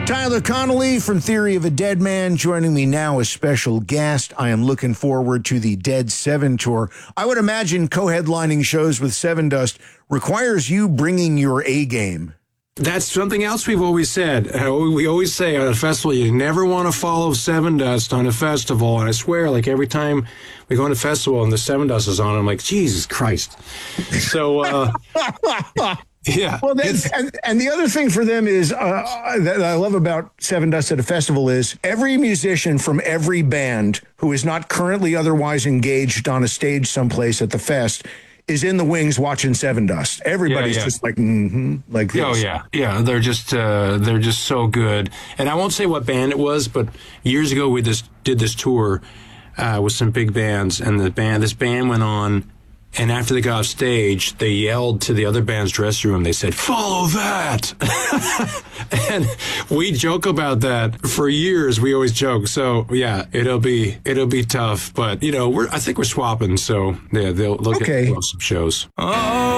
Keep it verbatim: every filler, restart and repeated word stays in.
Tyler Connolly from Theory of a Dead Man joining me now as special guest. I am looking forward to the Dead Seven tour. I would imagine co-headlining shows with Sevendust requires you bringing your A game. That's something else we've always said. Uh, we always say at a festival, you never want to follow Sevendust on a festival. And I swear, like every time we go on a festival and the Sevendust is on, I'm like, Jesus Christ. So, uh, yeah. Well, then, and, and the other thing for them is uh, that I love about Sevendust at a festival is every musician from every band who is not currently otherwise engaged on a stage someplace at the fest is in the wings watching Sevendust. Everybody's yeah, yeah. just like, mm-hmm, like this. Oh yeah, yeah. They're just uh, they're just so good. And I won't say what band it was, but years ago we just did this tour uh, with some big bands, and the band this band went on. And after they got off stage, they yelled to the other band's dressing room. They said, "Follow that!" And we joke about that for years. We always joke. So yeah, it'll be it'll be tough, but you know, we're I think we're swapping. So yeah, they'll look okay. at some shows. Oh.